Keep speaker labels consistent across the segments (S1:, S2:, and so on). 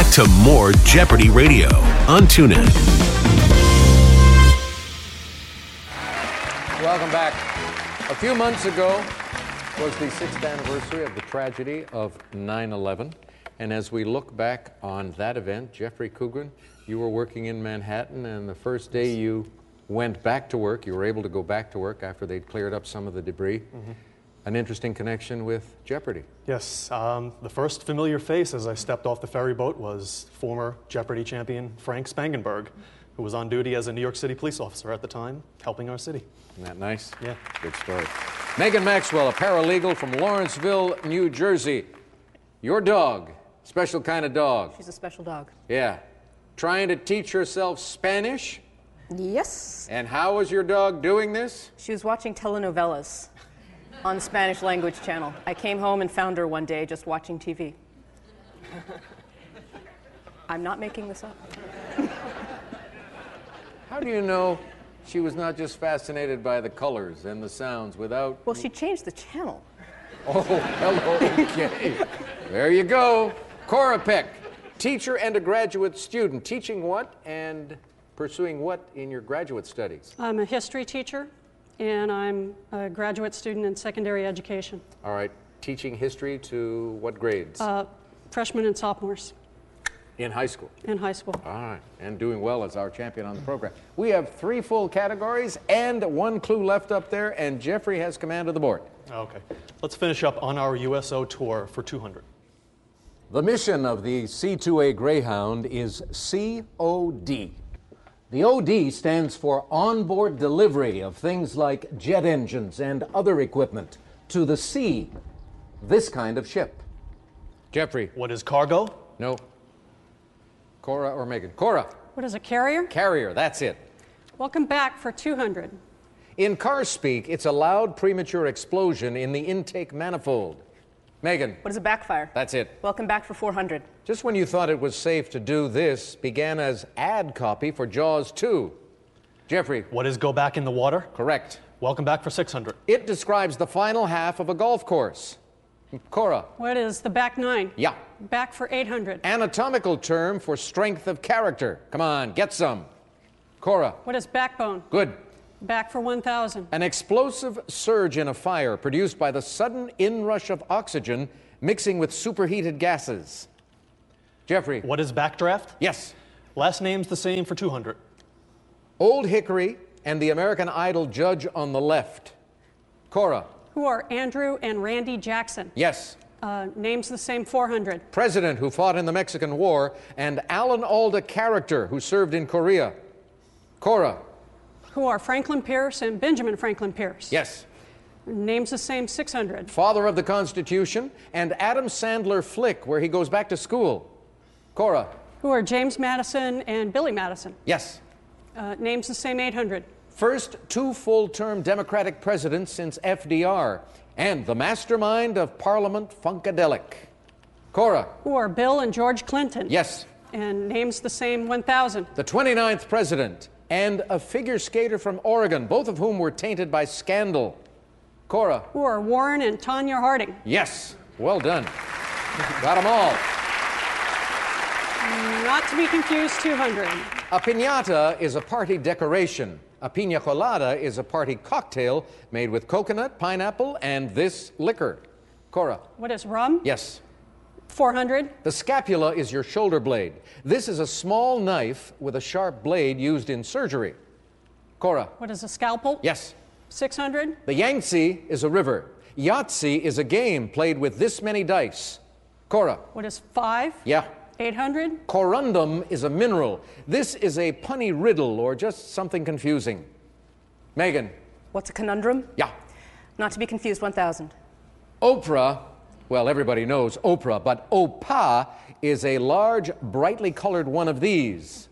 S1: back to more Jeopardy Radio on TuneIn.
S2: Welcome back. A few months ago was the 6th anniversary of the tragedy of 9/11. And as we look back on that event, Jeffrey Kugren, you were working in Manhattan, and the first day you went back to work, you were able to go back to work after they'd cleared up some of the debris. An interesting connection with Jeopardy.
S3: Yes, the first familiar face as I stepped off the ferry boat was former Jeopardy champion Frank Spangenberg, who was on duty as a New York City police officer at the time, helping our city.
S2: Isn't that nice?
S3: Yeah.
S2: Good story. Megan Maxwell, a paralegal from Lawrenceville, New Jersey. Your dog, special kind of dog.
S4: She's a special dog.
S2: Yeah. Trying to teach herself Spanish?
S4: Yes.
S2: And how was your dog doing this?
S4: She was watching telenovelas on the Spanish language channel. I came home and found her one day just watching TV. I'm not making this up.
S2: How do you know she was not just fascinated by the colors and the sounds without...
S4: Well, she changed the channel.
S2: Oh, hello, okay. There you go. Cora Peck, teacher and a graduate student. Teaching what and pursuing what in your graduate studies?
S5: I'm a history teacher, and I'm a graduate student in secondary education.
S2: All right. Teaching history to what grades?
S5: Freshmen and sophomores.
S2: In high school?
S5: In high school.
S2: All right. And doing well as our champion on the program. We have 3 full categories and 1 clue left up there, and Jeffrey has command of the board.
S3: Okay, let's finish up on our USO tour for 200.
S2: The mission of the C2A Greyhound is COD. The OD stands for onboard delivery of things like jet engines and other equipment to the sea, this kind of ship. Jeffrey.
S3: What is cargo?
S2: No. Cora or Megan? Cora.
S5: What is a carrier?
S2: Carrier, that's it.
S5: Welcome back for 200.
S2: In car speak, it's a loud premature explosion in the intake manifold. Megan.
S4: What is a backfire?
S2: That's it.
S4: Welcome back for 400.
S2: Just when you thought it was safe to do this, began as ad copy for Jaws 2. Jeffrey.
S3: What is go back in the water?
S2: Correct.
S3: Welcome back for 600.
S2: It describes the final half of a golf course. Cora.
S5: What is the back 9?
S2: Yeah.
S5: Back for 800.
S2: Anatomical term for strength of character. Come on, get some. Cora.
S5: What is backbone?
S2: Good.
S5: Back for 1,000.
S2: An explosive surge in a fire produced by the sudden inrush of oxygen mixing with superheated gases. Jeffrey.
S3: What is backdraft?
S2: Yes.
S3: Last name's the same for 200.
S2: Old Hickory and the American Idol judge on the left. Cora.
S5: Who are Andrew and Randy Jackson?
S2: Yes.
S5: Names the same 400.
S2: President who fought in the Mexican War and Alan Alda character who served in Korea. Cora.
S5: Who are Franklin Pierce and Benjamin Franklin Pierce?
S2: Yes.
S5: Names the same 600.
S2: Father of the Constitution and Adam Sandler flick where he goes back to school. Cora.
S5: Who are James Madison and Billy Madison?
S2: Yes.
S5: Names the same 800.
S2: First 2 full-term Democratic presidents since FDR, and the mastermind of Parliament Funkadelic. Cora.
S5: Who are Bill and George Clinton?
S2: Yes.
S5: And names the same 1,000.
S2: The 29th president and a figure skater from Oregon, both of whom were tainted by scandal. Cora.
S5: Who are Warren and Tanya Harding?
S2: Yes. Well done. Got them all.
S5: Not to be confused, 200.
S2: A piñata is a party decoration. A piña colada is a party cocktail made with coconut, pineapple, and this liquor. Cora.
S5: What is rum?
S2: Yes.
S5: 400.
S2: The scapula is your shoulder blade. This is a small knife with a sharp blade used in surgery. Cora.
S5: What is a scalpel?
S2: Yes.
S5: 600.
S2: The Yangtze is a river. Yahtzee is a game played with this many dice. Cora.
S5: What is 5?
S2: Yeah.
S5: 800.
S2: Corundum is a mineral. This is a punny riddle or just something confusing. Megan.
S4: What's a conundrum?
S2: Yeah.
S4: Not to be confused, 1,000.
S2: Oprah, well, everybody knows Oprah, but Opa is a large, brightly colored one of these.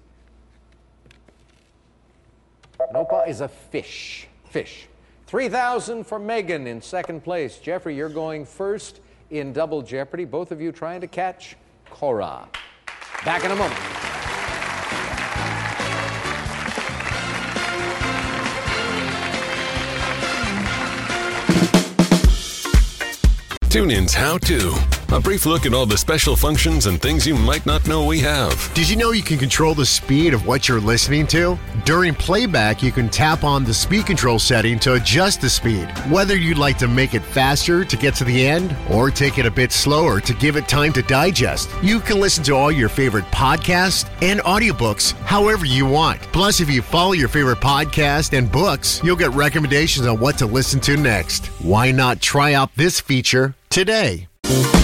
S2: An Opa is a fish. Fish. 3,000 for Megan in second place. Jeffrey, you're going first in Double Jeopardy. Both of you trying to catch Cora. Back in a moment.
S1: TuneIn's How To. A brief look at all the special functions and things you might not know we have.
S6: Did you know you can control the speed of what you're listening to? During playback, you can tap on the speed control setting to adjust the speed. Whether you'd like to make it faster to get to the end or take it a bit slower to give it time to digest, you can listen to all your favorite podcasts and audiobooks however you want. Plus, if you follow your favorite podcast and books, you'll get recommendations on what to listen to next. Why not try out this feature today?